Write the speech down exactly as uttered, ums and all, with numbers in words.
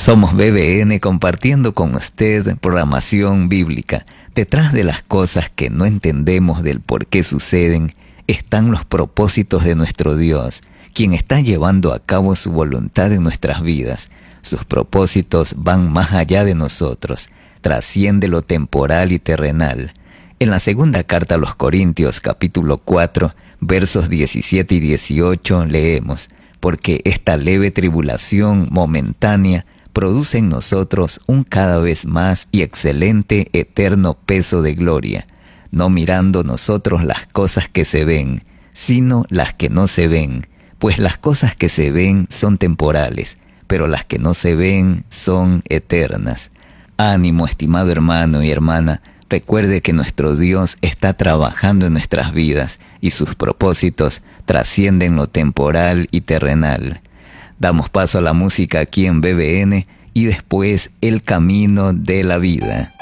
Somos B B N compartiendo con usted programación bíblica. Detrás de las cosas que no entendemos del por qué suceden, están los propósitos de nuestro Dios, quien está llevando a cabo su voluntad en nuestras vidas. Sus propósitos van más allá de nosotros, trasciende lo temporal y terrenal. En la segunda carta a los Corintios, capítulo cuatro, versos diecisiete y dieciocho, leemos: porque esta leve tribulación momentánea produce en nosotros un cada vez más y excelente eterno peso de gloria, no mirando nosotros las cosas que se ven, sino las que no se ven, pues las cosas que se ven son temporales, pero las que no se ven son eternas. Ánimo, estimado hermano y hermana, recuerde que nuestro Dios está trabajando en nuestras vidas y sus propósitos trascienden lo temporal y terrenal. Damos paso a la música aquí en B B N y después el camino de la vida.